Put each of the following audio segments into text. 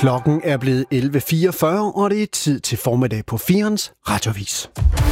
Klokken er blevet 11.44, og det er tid til formiddag på 4'ens Radioavis.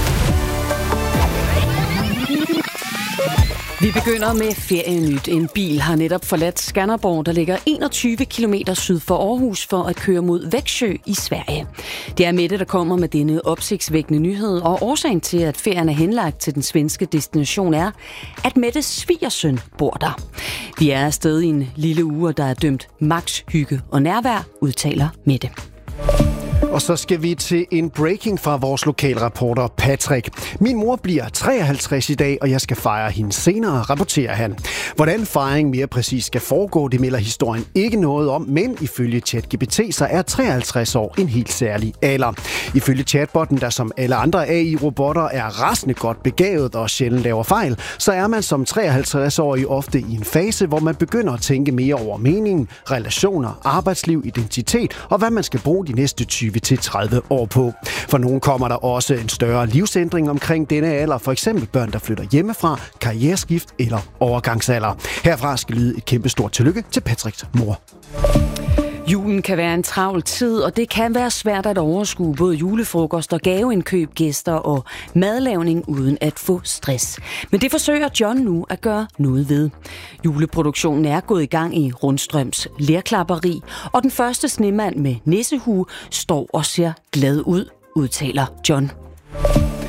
Vi begynder med ferienyt. En bil har netop forladt Skanderborg, der ligger 21 km syd for Aarhus, for at køre mod Växjö i Sverige. Det er Mette, der kommer med denne opsigtsvækkende nyhed, og årsagen til, at ferien er henlagt til den svenske destination er, at Mettes svigersøn bor der. Vi er afsted i en lille uge, der er dømt max hygge og nærvær, udtaler Mette. Og så skal vi til en breaking fra vores lokalreporter Patrick. Min mor bliver 53 i dag, og jeg skal fejre hende senere, rapporterer han. Hvordan fejringen mere præcis skal foregå, det melder historien ikke noget om, men ifølge ChatGPT så er 53 år en helt særlig alder. Ifølge chatbotten, der som alle andre AI-robotter er rasende godt begavet og sjældent laver fejl, så er man som 53-årig ofte i en fase, hvor man begynder at tænke mere over meningen, relationer, arbejdsliv, identitet og hvad man skal bruge de næste 20-30 år på. For nogen kommer der også en større livsændring omkring denne alder, for eksempel børn, der flytter hjemmefra, karriereskift eller overgangsalder. Herfra skal lyde et kæmpestort tillykke til Patricks mor. Julen kan være en travl tid, og det kan være svært at overskue både julefrokost og gaveindkøb, gæster og madlavning uden at få stress. Men det forsøger John nu at gøre noget ved. Juleproduktionen er gået i gang i Rundstrøms lerklapperi, og den første snemand med nissehue står og ser glad ud, udtaler John.